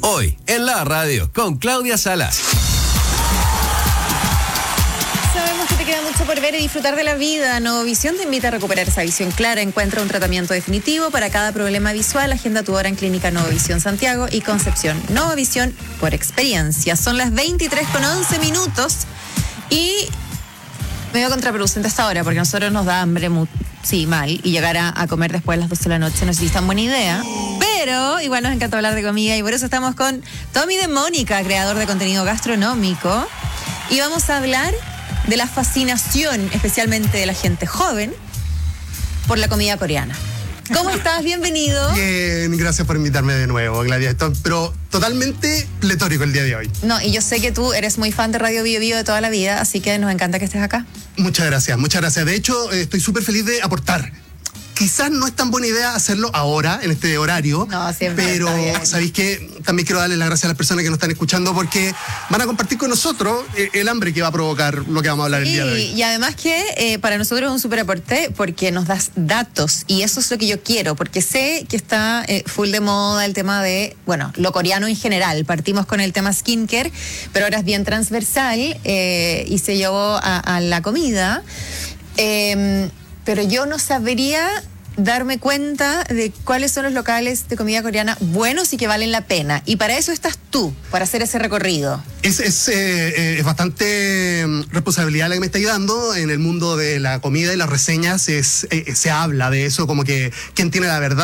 Hoy, en la radio, con Claudia Salas. Sabemos que te queda mucho por ver y disfrutar de la vida. Novovisión te invita a recuperar esa visión clara. Encuentra un tratamiento definitivo para cada problema visual. Agenda tu hora en Clínica Novovisión Santiago y Concepción. Novovisión por experiencia. Son las 23:11 y medio contraproducente esta hora porque a nosotros nos da hambre mal, y llegar a comer después de las 12 de la noche no sé si es tan buena idea, pero igual nos encanta hablar de comida y por eso estamos con Tommy de Mónica, creador de contenido gastronómico, y vamos a hablar de la fascinación, especialmente de la gente joven, por la comida coreana. ¿Cómo estás? Bienvenido. Bien, gracias por invitarme de nuevo, Gladia. Pero totalmente pletórico el día de hoy. No, y yo sé que tú eres muy fan de Radio Bio Bio de toda la vida, así que nos encanta que estés acá. Muchas gracias, muchas gracias. De hecho, estoy súper feliz de aportar. Quizás no es tan buena idea hacerlo ahora, en este horario. No, siempre. Pero, ¿sabéis qué? También quiero darle las gracias a las personas que nos están escuchando porque van a compartir con nosotros el hambre que va a provocar lo que vamos a hablar el día de hoy. Y además que para nosotros es un súper aporte porque nos das datos y eso es lo que yo quiero, porque sé que está full de moda el tema de, bueno, lo coreano en general. Partimos con el tema skincare, pero ahora es bien transversal y se llevó a la comida. Pero yo no sabría darme cuenta de cuáles son los locales de comida coreana buenos y que valen la pena. Y para eso estás tú, para hacer ese recorrido. Es bastante responsabilidad la que me estáis dando. En el mundo de la comida y las reseñas se habla de eso como que quién tiene la verdad.